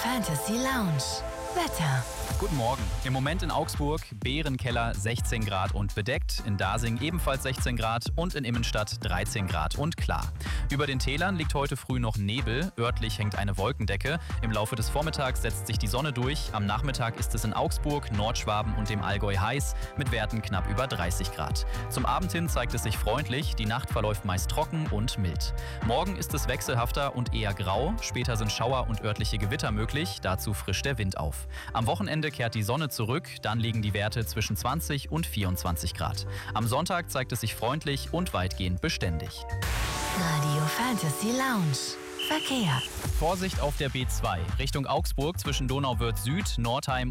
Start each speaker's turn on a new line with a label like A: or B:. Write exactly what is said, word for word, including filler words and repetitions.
A: Fantasy Lounge. Wetter.
B: Guten Morgen. Im Moment in Augsburg Bärenkeller sechzehn Grad und bedeckt, in Dasing ebenfalls sechzehn Grad und in Immenstadt dreizehn Grad und klar. Über den Tälern liegt heute früh noch Nebel, örtlich hängt eine Wolkendecke. Im Laufe des Vormittags setzt sich die Sonne durch. Am Nachmittag ist es in Augsburg, Nordschwaben und dem Allgäu heiß, mit Werten knapp über dreißig Grad. Zum Abend hin zeigt es sich freundlich, die Nacht verläuft meist trocken und mild. Morgen ist es wechselhafter und eher grau, später sind Schauer und örtliche Gewitter möglich, dazu frischt der Wind auf. Am Wochenende kehrt die Sonne zurück, dann liegen die Werte zwischen zwanzig und vierundzwanzig Grad. Am Sonntag zeigt es sich freundlich und weitgehend beständig.
A: Radio Fantasy Lounge. Verkehr.
B: Vorsicht auf der B zwei Richtung Augsburg zwischen Donauwörth Süd, Nordheim